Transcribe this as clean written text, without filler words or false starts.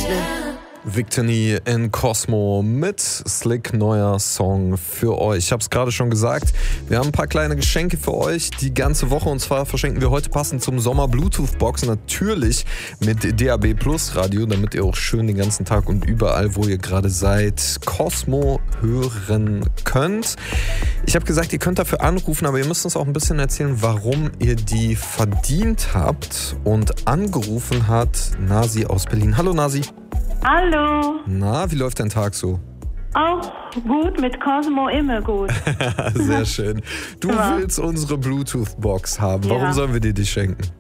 Victini in Cosmo mit Slick, neuer Song für euch. Ich habe es gerade schon gesagt, wir haben ein paar kleine Geschenke für euch die ganze Woche, und zwar verschenken wir heute passend zum Sommer Bluetooth-Box, natürlich mit DAB Plus Radio, damit ihr auch schön den ganzen Tag und überall, wo ihr gerade seid, Cosmo hören könnt. Ich habe gesagt, ihr könnt dafür anrufen, aber ihr müsst uns auch ein bisschen erzählen, warum ihr die verdient habt. Und angerufen hat Nasi aus Berlin. Hallo Nasi. Hallo. Na, wie läuft dein Tag so? Auch gut, mit Cosmo immer gut. Sehr schön. Du willst unsere Bluetooth-Box haben. Warum sollen wir dir die schenken?